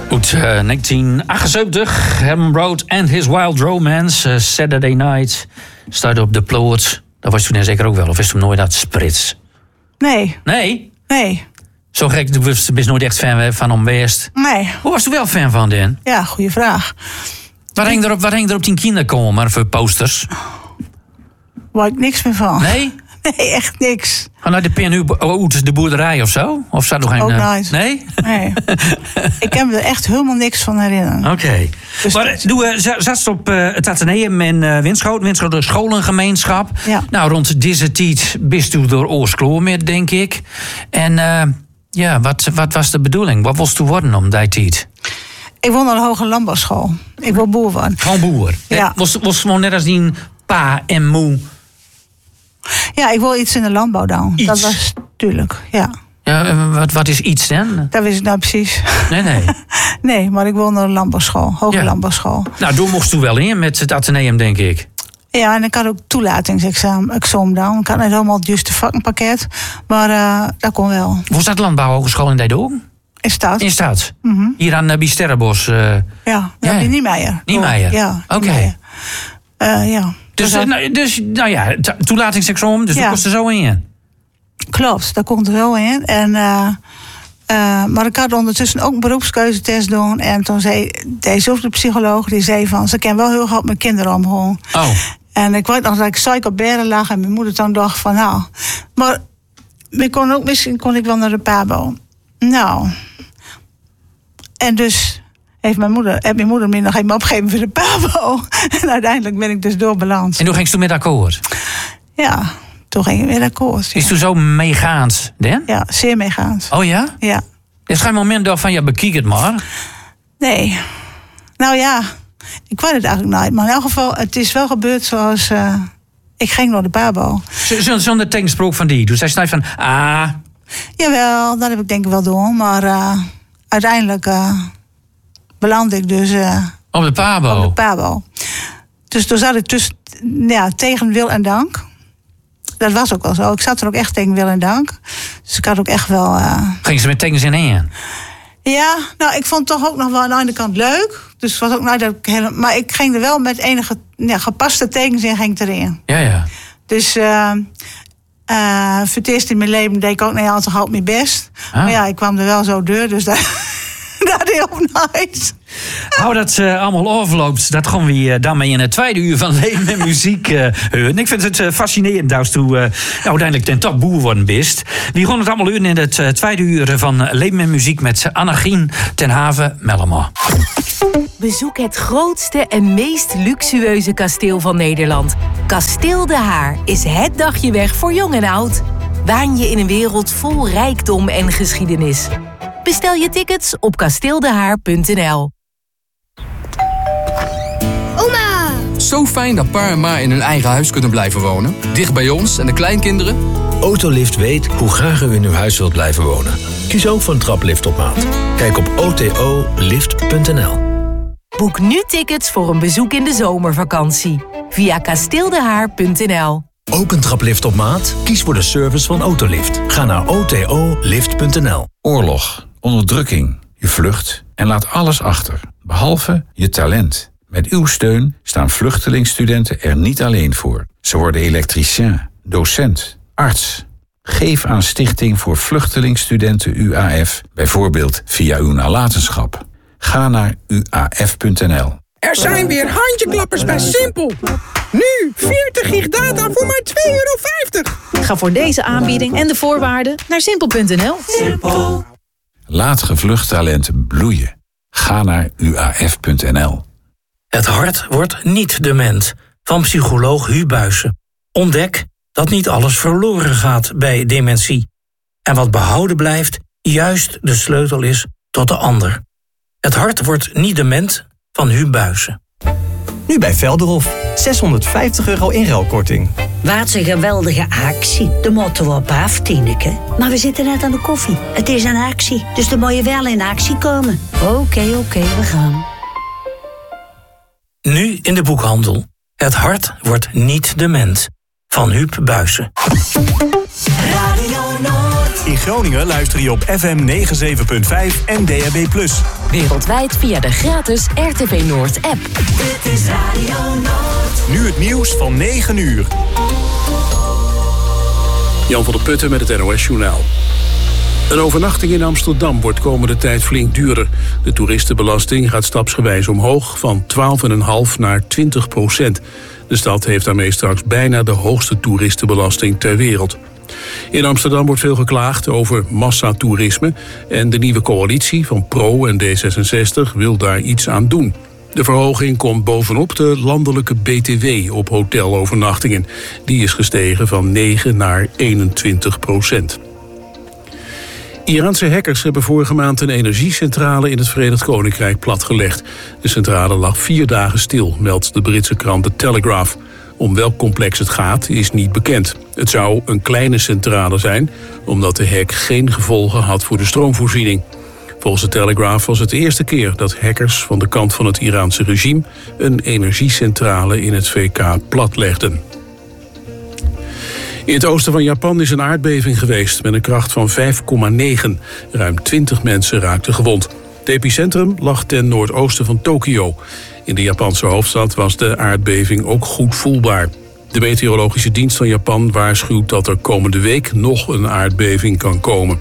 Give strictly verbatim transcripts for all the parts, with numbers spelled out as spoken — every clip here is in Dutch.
Uit uh, negentien achtenzeventig, Herman Brood and His Wild Romance, uh, Saturday Night, startte op de ploot. Dat was toen zeker ook wel, of is toen nooit dat Sprits? Nee. Nee? Nee. Zo gek, je bent nooit echt fan van om West. Nee. Hoe was je wel fan van, Dan? Ja, goede vraag. Wat hing er op, wat hing er op die kinderkamer voor posters? Waar ik niks meer van. Nee? Nee, echt niks. Ga naar de P N U uit de boerderij of zo? Of staat nog geen? Ook uh, nooit. Nee? Nee. Ik kan me er echt helemaal niks van herinneren. Oké. Okay. Dus maar doe, uh, zat op uh, het Atheneum in uh, Winschoten, Winschoten scholengemeenschap. Ja. Nou, rond deze tijd bist u door Oorskloor meer, denk ik. En uh, ja, wat, wat was de bedoeling? Wat was te worden om die tijd? Ik woon aan een hoge landbouwschool. Ik wil boer worden. Gewoon boer? Ja. Was, was gewoon net als die pa en moe? Ja, ik wil iets in de landbouw doen. Iets. Dat was tuurlijk, ja. Ja, wat, wat is iets dan? Dat wist ik nou precies. Nee, nee. Nee, maar ik wil naar een landbouwschool. Hoge Ja. landbouwschool. Nou, door mocht u wel in met het Atheneum, denk ik. Ja, en ik had ook toelatingsexamen examen doen. Ik had niet helemaal het juiste vakkenpakket. Maar uh, dat kon wel. Hoe staat de landbouwhogeschool in Deidoog? In staat. In staat. Mm-hmm. Hier aan uh, Biesterrenbos. Uh, Ja, ja, Ja. die Niemeyer. Niemeyer? Ja. Oké. Niemeyer. Uh, ja. Dus, dat- uh, nou, dus, nou ja, t- toelatingsexamen, dus Ja. dat kost er zo in. Klopt, daar komt er wel in. En, uh, uh, maar ik had ondertussen ook een beroepskeuzetest doen. En toen zei deze psycholoog, die zei van... ze kan wel heel goed met kinderen omgaan. Oh, En ik weet nog dat ik zeik op beren lag. En mijn moeder toen dacht van nou... Maar ik kon ook, misschien kon ik wel naar de pabo. Nou... En dus heeft mijn moeder, heeft mijn moeder me nog even opgegeven voor de pabo. En uiteindelijk ben ik dus doorbeland. en hoe ging je toen met akkoord? Ja, toen ging ik weer akkoord. Ja, Is toen zo meegaand, Dan? ja zeer meegaand. Oh ja? Ja. Er is geen moment dat van, ja, bekijk het maar. Nee. Nou ja, ik weet het eigenlijk niet. Maar in elk geval, het is wel gebeurd zoals... Uh, ik ging naar de pabo. Z- z- Zonder tegenspraak van die. Dus hij zei van, ah, Jawel, dat heb ik denk ik wel doen. Maar uh, uiteindelijk uh, beland ik dus uh, op de pabo. op de pabo. Dus toen zat ik tussen, ja, tegen wil en dank. Dat was ook wel zo. Ik zat er ook echt tegen wil en dank. Dus ik had ook echt wel... Uh, Ging ze met tegens in één? ja, nou, ik vond het toch ook nog wel aan de ene kant leuk. Dus het was ook nou dat ik helemaal... Maar ik ging er wel met enige ja, gepaste tekens in ging ik erin. Ja, ja. Dus uh, uh, voor het eerst in mijn leven deed ik ook niet altijd hard mijn best. Ah. Maar ja, ik kwam er wel zo door, dus dat, dat heel nice. Hou dat uh, allemaal overloopt, dat gaan we uh, dan mee in het tweede uur van Leven met Muziek uh, horen. Ik vind het uh, fascinerend dat u uh, nou, uiteindelijk ten top boer worden bist. We gaan het allemaal uren in het uh, tweede uur van uh, Leven met Muziek met Annegien ten Haven Mellema. Bezoek het grootste en meest luxueuze kasteel van Nederland. Kasteel De Haar is het dagje weg voor jong en oud. Waan je in een wereld vol rijkdom en geschiedenis. Bestel je tickets op kasteeldehaar punt n l. Oma! Zo fijn dat pa en ma in hun eigen huis kunnen blijven wonen. Dicht bij ons en de kleinkinderen. Autolift weet hoe graag u in uw huis wilt blijven wonen. Kies ook voor een traplift op maat. Kijk op o t o lift punt n l. Boek nu tickets voor een bezoek in de zomervakantie. Via kasteeldehaar punt n l. Ook een traplift op maat? Kies voor de service van Autolift. Ga naar o t o lift punt n l. Oorlog, onderdrukking, je vlucht en laat alles achter, behalve je talent. Met uw steun staan vluchtelingstudenten er niet alleen voor. Ze worden elektricien, docent, arts. Geef aan Stichting voor Vluchtelingstudenten U A F, bijvoorbeeld via uw nalatenschap. Ga naar u a f punt n l. Er zijn weer handjeklappers bij Simpel. Nu veertig gig data voor maar twee euro vijftig. Ga voor deze aanbieding en de voorwaarden naar simpel punt n l. Laat gevlucht talenten bloeien. Ga naar u a f punt n l. Het hart wordt niet dement, van psycholoog Hu Buijsen. Ontdek dat niet alles verloren gaat bij dementie. En wat behouden blijft, juist de sleutel is tot de ander. Het hart wordt niet dement, van Hu Buijsen. Nu bij Velderhof. zeshonderdvijftig euro inruilkorting. Wat een geweldige actie. De moeten we op af, Tineke. Maar we zitten net aan de koffie. Het is een actie, dus dan moet je wel in actie komen. Oké, okay, oké, okay, we gaan. Nu in de boekhandel. Het hart wordt niet dement, van Huub Buijsen. Radio Noord. In Groningen luister je op F M negenenzeventig punt vijf en D A B plus. Wereldwijd via de gratis R T V Noord app. Dit is Radio Noord. Nu het nieuws van negen uur. Jan van der Putten met het N O S-journaal. Een overnachting in Amsterdam wordt komende tijd flink duurder. De toeristenbelasting gaat stapsgewijs omhoog van twaalf komma vijf naar twintig procent. De stad heeft daarmee straks bijna de hoogste toeristenbelasting ter wereld. In Amsterdam wordt veel geklaagd over massatoerisme en de nieuwe coalitie van Pro en D zesenzestig wil daar iets aan doen. De verhoging komt bovenop de landelijke B T W op hotelovernachtingen. Die is gestegen van negen naar eenentwintig procent. Iraanse hackers hebben vorige maand een energiecentrale in het Verenigd Koninkrijk platgelegd. De centrale lag vier dagen stil, meldt de Britse krant The Telegraph. Om welk complex het gaat, is niet bekend. Het zou een kleine centrale zijn, omdat de hack geen gevolgen had voor de stroomvoorziening. Volgens de Telegraph was het de eerste keer dat hackers van de kant van het Iraanse regime een energiecentrale in het V K platlegden. In het oosten van Japan is een aardbeving geweest met een kracht van vijf komma negen. Ruim twintig mensen raakten gewond. Het epicentrum lag ten noordoosten van Tokio. In de Japanse hoofdstad was de aardbeving ook goed voelbaar. De meteorologische dienst van Japan waarschuwt dat er komende week nog een aardbeving kan komen.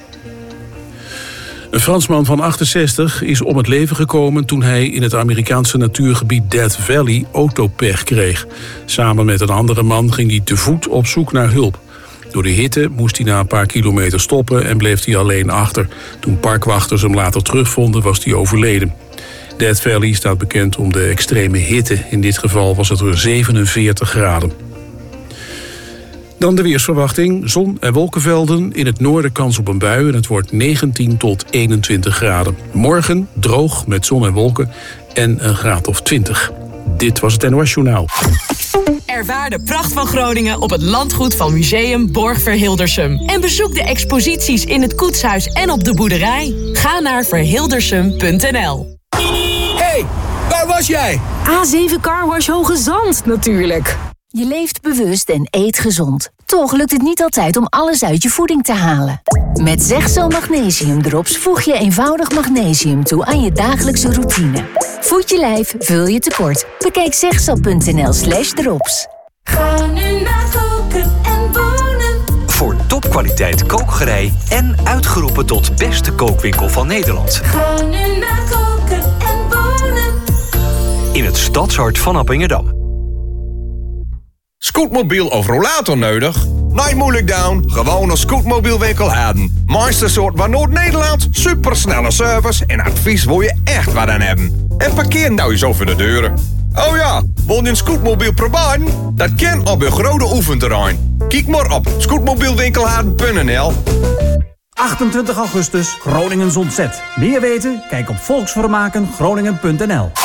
Een Fransman van achtenzestig is om het leven gekomen toen hij in het Amerikaanse natuurgebied Death Valley autopech kreeg. Samen met een andere man ging hij te voet op zoek naar hulp. Door de hitte moest hij na een paar kilometer stoppen en bleef hij alleen achter. Toen parkwachters hem later terugvonden was hij overleden. Death Valley staat bekend om de extreme hitte. In dit geval was het er zevenenveertig graden. Dan de weersverwachting. Zon en wolkenvelden. In het noorden kans op een bui en het wordt negentien tot eenentwintig graden. Morgen droog met zon en wolken en een graad of twintig. Dit was het N O S-journaal. Ervaar de pracht van Groningen op het landgoed van Museum Borgverhildersum. En bezoek de exposities in het koetshuis en op de boerderij. Ga naar verhildersum punt n l. Hey, waar was jij? A zeven Carwash Hoge Zand, natuurlijk. Je leeft bewust en eet gezond. Toch lukt het niet altijd om alles uit je voeding te halen. Met Zegzo Magnesium Drops voeg je eenvoudig magnesium toe aan je dagelijkse routine. Voed je lijf, vul je tekort. Bekijk zegzo punt n l slash drops. Ga nu naar Koken en Wonen. Voor topkwaliteit kookgerei en uitgeroepen tot beste kookwinkel van Nederland. Ga nu naar Koken en Wonen. In het stadshart van Appingedam. Scootmobiel of rollator nodig? Nee, moeilijk down. Gewoon een scootmobielwinkel hebben. Mooiste soort van Noord-Nederland. Supersnelle service en advies wil je echt wat aan hebben. En parkeer nou eens over de deuren. Oh ja, wil je een scootmobiel proberen? Dat kan op een grote oefenterrein. Kijk maar op scootmobielwinkelhaden punt n l. achtentwintig augustus, Groningen ontzet. Meer weten? Kijk op volksvermaken groningen punt n l.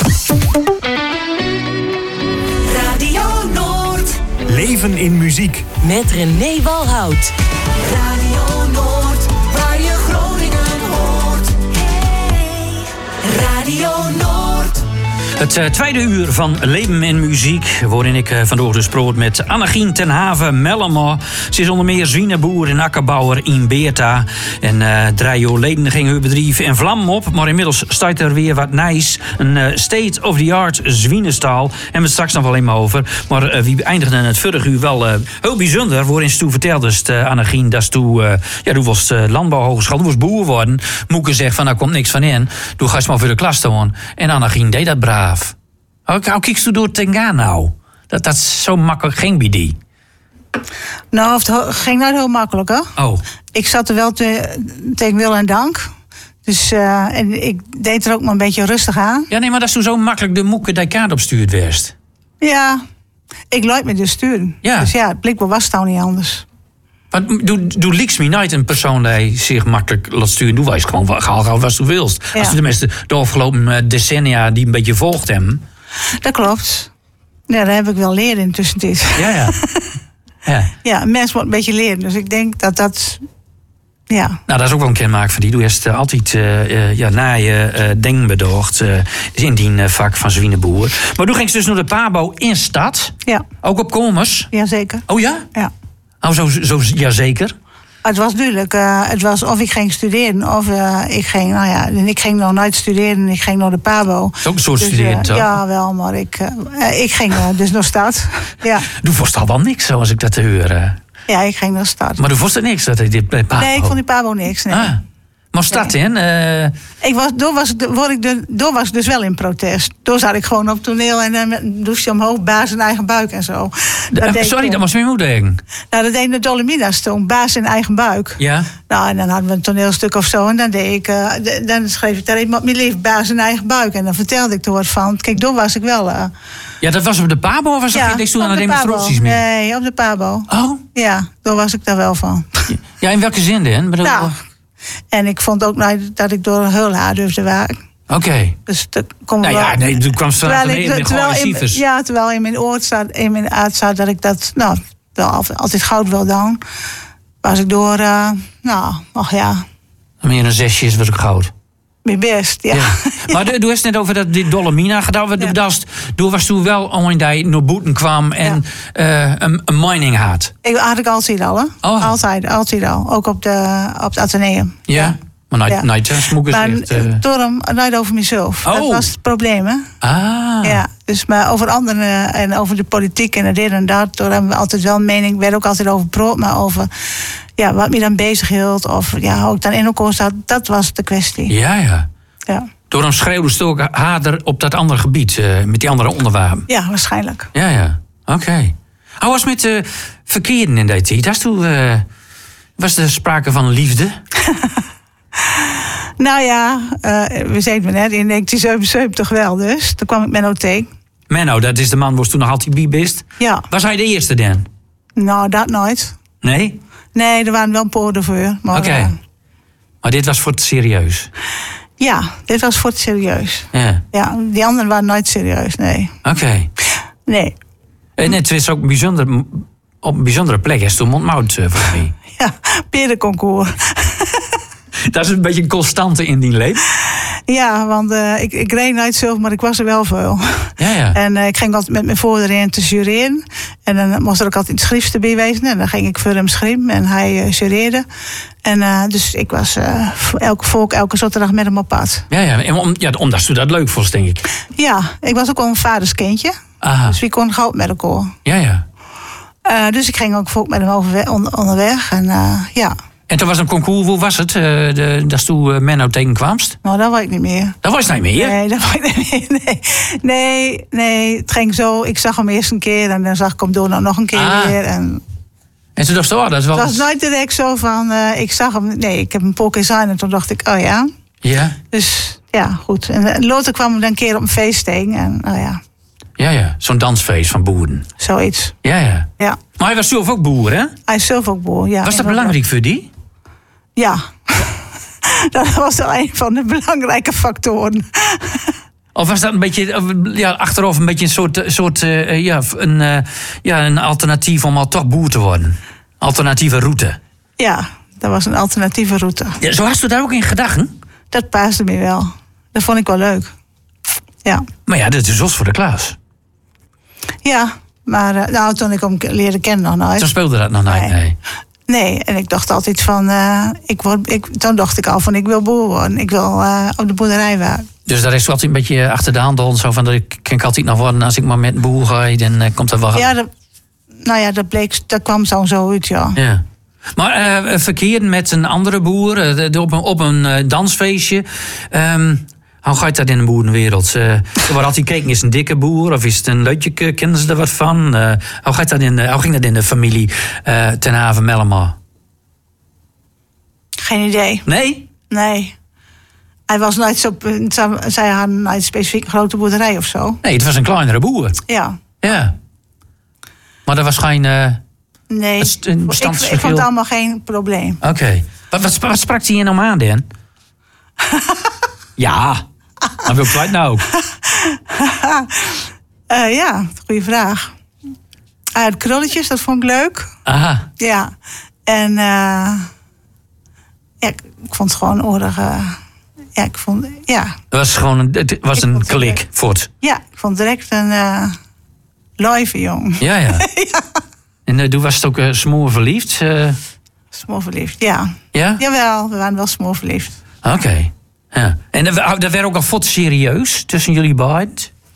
Radio Noord. Leven in muziek. Met René Walhout. Radio Noord, waar je Groningen hoort. Hey. Radio Noord. Het uh, tweede uur van Leven in Muziek, waarin ik uh, vandoor gesproken met Annegien ten Haven Mellema. Ze is onder meer zwienenboer en akkerbouwer in Beerta. En uh, drie jaar geleden ging haar bedrijf in vlam op, maar inmiddels staat er weer wat nice. Een uh, state-of-the-art zwienenstal. En we het straks nog wel even over. Maar uh, wie eindigde in het vorige uur wel uh, heel bijzonder, waarin ze toen vertelde, uh, Annegien, dat ze toen, uh, ja, toen was uh, landbouwhogeschool, toen was boer worden. Moeke zegt van, daar komt niks van in. Toen ga je maar voor de klas staan. En Annegien deed dat braaf. Hoe kijk je door het gaan nou? Dat dat zo makkelijk ging bij die. Nou, het ging nou heel makkelijk, hè? Oh. Ik zat er wel te, tegen wil en dank. Dus uh, en ik deed er ook maar een beetje rustig aan. Ja, nee, maar dat is toen zo makkelijk de moeke die kaart opstuurt werd. Ja, ik luid me dus sturen. Ja. Dus ja, blijkbaar was het nou niet anders. Maar doe, doe liks me nooit een persoon die zich makkelijk laat sturen. Doe wij gewoon gaal gaal wat je wilt. Ja. Als je tenminste de afgelopen decennia die een beetje volgt hem. Dat klopt. Ja, daar heb ik wel leren in tussentijd. Ja, ja. Ja, ja, een mens moet een beetje leren. Dus ik denk dat dat... Ja. Nou, dat is ook wel een kenmerk van die. Doe eerst uh, altijd uh, uh, ja, na je uh, denk bedocht. Uh, in die uh, vak van zwienenboer. Maar toen ging ze dus naar de Pabo in stad. Ja. Ook op komers. Jazeker. Oh ja? Ja. Oh, zo, zo, jazeker. Het was duidelijk. Uh, het was of ik ging studeren of uh, ik ging, nou ja, en ik ging nog nooit studeren. Ik ging naar de Pabo. Dat is ook een soort dus, studeren, uh, toch? Ja, wel, maar ik, uh, ik ging uh, dus naar stad. Ja. Doe vast al wel niks, zoals ik dat te horen. Ja, ik ging naar stad. Maar doe vast er niks, dat dit bij Pabo? Nee, ik vond die Pabo niks, nee. Ah. Maar stad nee. in? Uh... Ik was, door, was, door, ik de, door was ik dus wel in protest. Door zat ik gewoon op toneel en uh, met een douche omhoog, baas in eigen buik en zo. De, dat uh, sorry, dat was mijn moeder. Nou, dat deed de Dolomitas toen, baas in eigen buik. Ja. Nou, en dan hadden we een toneelstuk of zo en dan deed ik, uh, de, dan schreef ik daar iemand mijn lief, baas in eigen buik. En dan vertelde ik er wat van. Kijk, door was ik wel. Uh, ja, dat was op de Pabo of was dat ja, geen toen aan de demonstraties meer? Nee, op de Pabo. Oh? Ja, daar was ik daar wel van. Ja, in welke zin dan? Bedoel... Nou, en ik vond ook nou, dat ik door een heel haar durfde werken. Oké. Okay. Dus dat kon nou wel... ja, nee, toen kwam ze terwijl ik, ik, terwijl in, Ja, terwijl in mijn oor zat, in mijn aard zat dat ik dat, nou, wel altijd goud wil doen. Was ik door, uh, nou, ach ja. Meer dan zesjes was ik goud. Mijn best, ja. ja. Maar ja. Doe eens net over dat die Dolomina gedaan. Ja. Dat was, was toen wel omdat hij naar boeten kwam en ja. uh, een, een mining had. Ik had ik altijd al, hè? Oh. Altijd, altijd al. Ook op, de, op het Atheneum. Ja. ja. Maar nooit, ja. nooit smoekers maar echt... Uh... door hem, nooit over mezelf. Oh. Dat was het probleem, hè? Ah. Ja, dus maar over anderen en over de politiek en dit en dat. Door hebben we altijd wel een mening. werd ook altijd over pro, maar over... Ja, wat me dan bezig hield. Of ja, hoe ik dan in elkaar zat. Dat was de kwestie. Ja, ja. ja. Door hem schreeuwde ze ook harder op dat andere gebied. Uh, met die andere onderwerpen. Ja, waarschijnlijk. Ja, ja. Oké. Okay. Hoe was het met uh, verkeerden in die tijd? Dat toen, uh, was er sprake van liefde? Nou ja, uh, we zeiden net in negentien zevenenzeventig wel dus. Toen kwam ik Menno tegen. Menno, dat is de man was toen nog altijd bibist. Ja. Was hij de eerste dan? Nou, dat nooit. Nee? Nee, er waren wel een paar ervoor. Oké. Okay. Uh, maar dit was voor het serieus? Ja, dit was voor het serieus. Ja. Ja, die anderen waren nooit serieus, nee. Oké. Okay. Nee. En het is ook bijzonder, op een bijzondere plek is toen Montmout uh, voor mij. Ja, perenconcours. Dat is een beetje een constante in die leven. Ja, want uh, ik, ik reed nooit zelf, maar ik was er wel veel. Ja, ja. En uh, ik ging altijd met mijn vader in te jureren. En dan moest er ook altijd een schrift erbij wezen. En dan ging ik voor hem schrijven en hij uh, jureerde. En uh, dus ik was uh, elke volk, elke zaterdag met hem op pad. Ja, ja. En om, ja, omdat u dat leuk vond, denk ik. Ja, ik was ook al een vaderskindje. Aha. Dus we konden goud met elkaar. Ja, ja. Uh, dus ik ging ook volk met hem overweg, on, onderweg. En uh, ja... En toen was een concours, hoe was het? Uh, de, dat is toen uh, Menno tegenkwamst? Nou, dat weet ik niet meer. Dat was niet meer? Nee, dat weet ik niet meer. Nee, nee, nee, het ging zo. Ik zag hem eerst een keer en dan zag ik hem door nog een keer ah. weer. En, en toen dacht je, oh, dat is wel... Het was nooit direct zo van, uh, ik zag hem... Nee, ik heb een paar keer zijn en toen dacht ik, oh ja. Ja? Dus, ja, goed. En later kwam hij dan een keer op een feest tegen en, oh ja. Ja, ja, zo'n dansfeest van boeren. Zoiets. Ja, ja. Ja. Maar hij was zelf ook boer, hè? Hij is zelf ook boer, ja. Was dat belangrijk voor die? Ja. Dat was wel een van de belangrijke factoren. Of was dat een beetje, ja, achteraf een beetje een soort, soort uh, ja, een, uh, ja, een alternatief om al toch boer te worden? Alternatieve route? Ja, dat was een alternatieve route. Ja, zo had u daar ook in gedachten? Dat paste me wel. Dat vond ik wel leuk. Ja. Maar ja, dat is los voor de klas. Ja, maar uh, nou, toen ik hem leerde kennen nog nooit. Toen speelde dat nog nooit, nee. nee. Nee, en ik dacht altijd van, uh, ik word, ik, toen dacht ik al van, ik wil boer worden. Ik wil uh, op de boerderij werken. Dus daar is altijd een beetje achter de hand al, zo van, dat ik kan ik altijd nog worden als ik maar met een boer ga, dan uh, komt dat wel. Ja, dat, nou ja, dat bleek, dat kwam zo zo uit, ja. Ja. Maar uh, verkeerd met een andere boer, uh, op een, op een uh, dansfeestje. Um, Hoe gaat dat in de boerenwereld? Uh, waar altijd kijken, is het een dikke boer of is het een leutje? Kennen ze er wat van? Uh, hoe, gaat dat in de, hoe ging dat in de familie uh, ten Haven Mellema? Geen idee. Nee? Nee. Hij was nooit zo. Zij hadden nooit specifiek een grote boerderij of zo. Nee, het was een kleinere boer. Ja. Ja. Maar dat was geen. Uh, nee. Een ik, ik vond het allemaal geen probleem. Oké. Okay. Wat, wat, wat sprak hij hier nou aan, Dan? Ja. Maar wil kwijt nou ook? uh, ja, goede vraag. Hij had krulletjes, dat vond ik leuk. Aha. Ja. En uh, ja, ik, ik vond het gewoon oordig. Uh, ja, ik vond, ja. Het was gewoon een, het was een klik, voort. Ja, ik vond direct een uh, live jong. Ja, ja. Ja. En uh, toen was het ook uh, smoor verliefd? Uh... Smoorverliefd, ja. Ja? Jawel, we waren wel smoorverliefd. Oké. Okay. Ja. En dat werd ook al wat serieus tussen jullie beiden?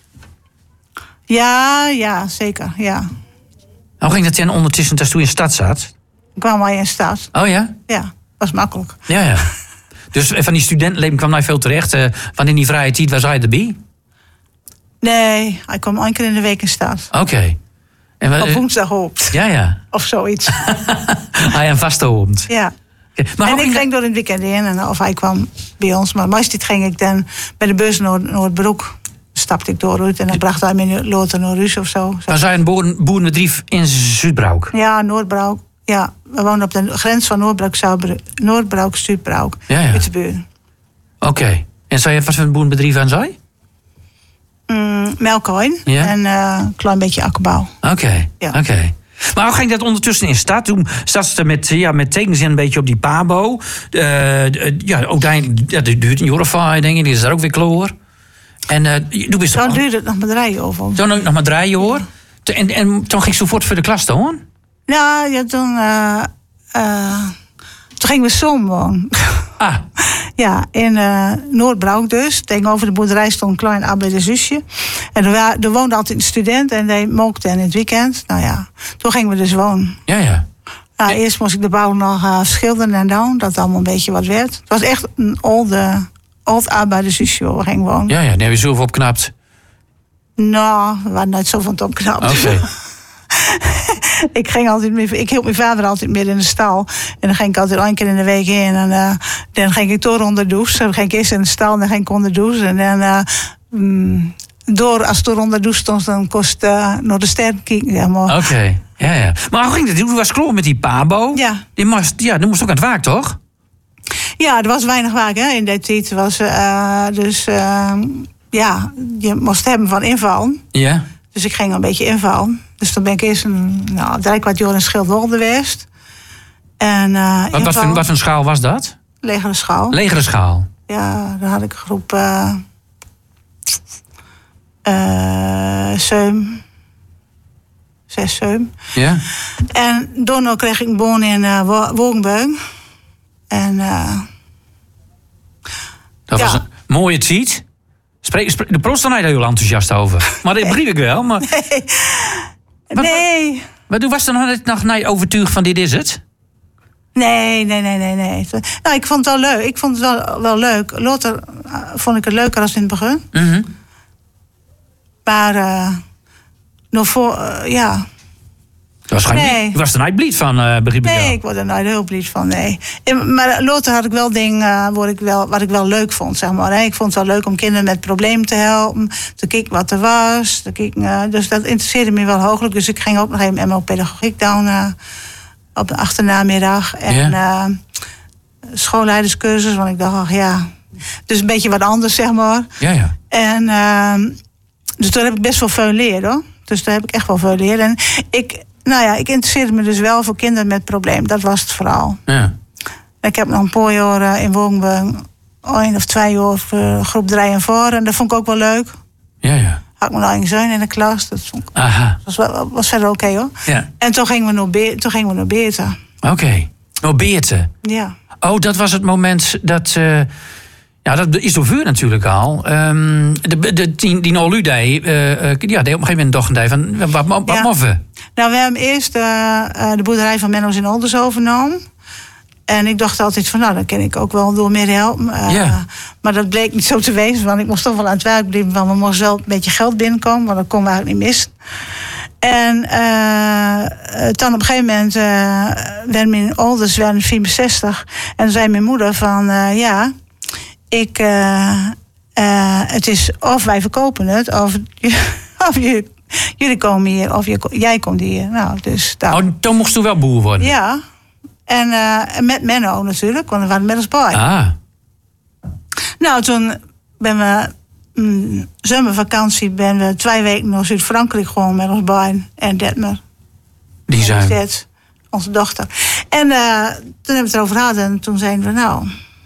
Ja, ja, zeker, ja. Hoe ging dat dan ondertussen als toen je in de stad zat? Ik kwam al in de stad. Oh ja? Ja, was makkelijk. Ja, ja. Dus van die studentenleven kwam hij veel terecht. Uh, van in die vrije tijd was hij erbij? Nee, hij kwam één keer in de week in de stad. Oké. Okay. Op woensdag hoopt. Ja, ja. Of zoiets. Hij een vaste hond. Ja. Okay. Maar en ik ging ging door het weekend in. En of hij kwam bij ons. Maar meestal ging ik dan bij de bus naar Noordbroek. Stapte ik door uit. En dan bracht hij me later naar Rus of zo. Was hij een boerenbedrijf in Zuidbroek? Ja, Noordbroek. Ja, we woonden op de grens van Noordbroek, Noordbroek, Zuidbroek. Ja, ja. Uit de buurt. Oké. Okay. En zei je wat voor een boerenbedrijf aan zij? Mm, melkhoorn ja? en uh, een klein beetje akkerbouw. Oké, okay. ja. Oké. Okay. Maar hoe ging dat ondertussen in stad? Toen zat ze met, ja, met tegenzin een beetje op die pabo. Uh, uh, ja, uiteindelijk, ja, dat duurt een jaar of vijf, denk ik. Die is daar ook weer kloor. En uh, toen Zo duurde het nog maar drie jaar over. Toen ook nog maar drie jaar. En, en toen ging ze voort voor de klas, hoor? Nou, ja, toen... Uh, uh, toen gingen we zo'n wonen. Ah. Ja, in uh, Noordbroek dus. Tegenover de boerderij stond een klein arbeidershuisje. En er, er woonde altijd een student en die mookte in het weekend. Nou ja, toen gingen we dus wonen. Ja, ja. Nou, eerst moest ik de bouw nog uh, schilderen en doen. Dat het allemaal een beetje wat werd. Het was echt een oude, oud arbeidershuisje waar we gingen wonen. Ja, ja, daar heb je zoveel opknapt. Nou, we waren nooit zo van het opknapt. Oké. Okay. ik, ging altijd mee, ik hielp mijn vader altijd meer in de stal. En dan ging ik altijd één keer in de week in. En uh, dan ging ik door onder de douche. Dan ging ik eerst in de stal en dan ging ik onder de douche. En dan, uh, um, door, als het door onder de douche stond, dan kost uh, naar de sterren kijken. Ja, Oké, okay. ja, ja. Maar hoe ging dat? Hoe was kloor met die pabo? Ja. Die moest, ja, die moest ook aan het waak, toch? Ja, er was weinig waak hè, in die tijd. Was, uh, dus uh, ja, je moest hebben van invallen. Ja. Dus ik ging een beetje invallen. Dus dan ben ik eerst een nou, drie kwart jaar in Schildwolde geweest. En, uh, wat, wat, voor, wat voor schaal was dat? Legere schaal. Legere schaal? Ja, dan had ik groep uh, uh, zeum. Zes zeum. Ja. En daarna kreeg ik een boon in uh, Wogenbeuk. En uh, dat ja. was een mooie tijd. Spreek, spreek, de proost dan heel enthousiast over. Maar dat begreep ik wel. Maar... Nee. Wat, nee. Maar toen was er nog, nog niet overtuigd van dit is het? Nee, nee, nee, nee, nee. Nou, ik vond het wel leuk. Ik vond het wel, wel leuk. Later uh, vond ik het leuker als in het begin. Mm-hmm. Maar uh, nog voor, uh, ja... Je was, nee. was er nooit blied van, uh, begreep ik Nee, wel. ik word er nooit heel blied van, nee. En, maar later had ik wel dingen uh, wat, ik wel, wat ik wel leuk vond, zeg maar. Hè. Ik vond het wel leuk om kinderen met problemen te helpen. Te kijken wat er was. Te kijken, uh, dus dat interesseerde me wel hooglijk. Dus ik ging ook nog even M L-pedagogiek doen uh, op de achternamiddag. En yeah. uh, schoolleiderscursus, want ik dacht, ach ja... Dus een beetje wat anders, zeg maar. Ja, ja. En uh, dus daar heb ik best wel veel leren, hoor. Dus daar heb ik echt wel veel leren. En ik... Nou ja, ik interesseerde me dus wel voor kinderen met problemen. Dat was het vooral. Ja. Ik heb nog een paar jaar in Wogenbeuk, één of twee jaar voor groep drie en voor. En dat vond ik ook wel leuk. Ja, ja. Had ik mijn eigen zoon in de klas. Dat vond ik, Aha. was, wel, was verder oké, okay, hoor. Ja. En toen gingen we naar, Be- toen gingen we naar Beerta. Oké. Okay. Naar Beerta? Ja. Oh, dat was het moment dat... Uh, ja, dat is door vuur natuurlijk al. Um, de, de, die die Noludij, uh, uh, ja, die op een gegeven moment toch een dag van... Wat, wat, wat ja. moffen? Nou, we hebben eerst uh, uh, de boerderij van Menno's in Olders overgenomen. En ik dacht altijd van, nou, dan kan ik ook wel door meer helpen. Uh, ja. Maar dat bleek niet zo te wezen, want ik moest toch wel aan het werk blijven. Want we moesten wel een beetje geld binnenkomen, want dat kon we eigenlijk niet missen. En uh, dan op een gegeven moment uh, werden mijn ouders werden vierenzestig. En toen zei mijn moeder van, uh, ja, ik, uh, uh, het is of wij verkopen het, of, of je, jullie komen hier, of je, jij komt hier. Nou, dus daar. Oh, toen moest u wel boer worden? Ja. En uh, met Menno natuurlijk, want we waren met ons bij. Ah. Nou, toen ben we mm, zomervakantie ben we twee weken naar Zuid-Frankrijk gewoon met ons bij en Detmer. Die zijn. Det, onze dochter. En uh, toen hebben we het erover gehad en toen zeiden we nou,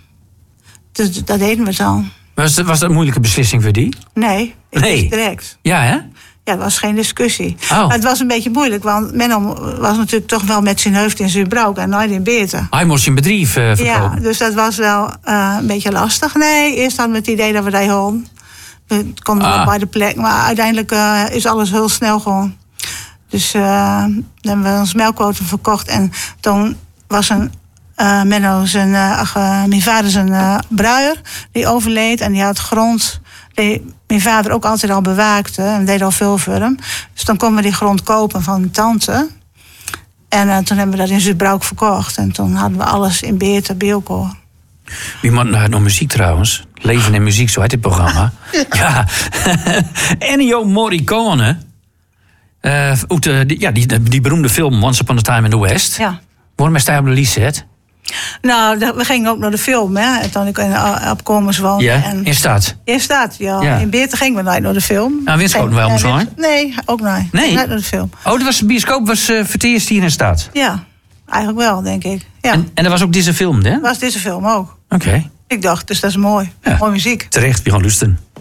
dus dat deden we dan. Was, was dat een moeilijke beslissing voor die? Nee, ik nee. wist direct. Ja, hè? Ja, dat was geen discussie. Oh. Maar het was een beetje moeilijk, want Menno was natuurlijk toch wel met zijn hoofd in Zuidbroek en nooit in Beerten. Hij moest zijn bedrijf uh, verkopen. Ja, dus dat was wel uh, een beetje lastig. Nee, eerst hadden we het idee dat we daar hadden. We konden Ah. wel bij de plek, maar uiteindelijk uh, is alles heel snel gewoon. Dus uh, dan hebben we ons melkquotum verkocht en toen was een uh, Menno zijn, uh, ach, uh, mijn vader zijn uh, bruier, die overleed en die had grond. Die mijn vader ook altijd al bewaakte en deed al veel voor hem. Dus dan konden we die grond kopen van mijn tante. En uh, toen hebben we dat in Zuidbroek verkocht. En toen hadden we alles in Beerten, Beelko. Wie man naar nog muziek trouwens. Leven en muziek, zo heet dit programma. Ja. Ennio Morricone. Uh, uit, uh, die, ja, die, die beroemde film Once Upon a Time in the West. Ja. Waarom is hij op de lijst gezet? Nou, dat- we gingen ook naar de film, hè. En toen ik in, uh, op Komers woonde. Ja, en in stad. In stad, ja. Ja. In Beerten gingen we nooit naar de film. Nou, Winschoten wel, En- moest en- wel, Nee, ook nooit. Nee? Nooit naar de film. Oh, dat was, de bioscoop was uh, voor het eerst hier in stad. Ja, eigenlijk wel, denk ik. Ja, En, en dat was ook deze film, hè? was deze film ook. Oké. Ik dacht, dus dat is mooi. Mooi muziek. Terecht, we gaan luisteren.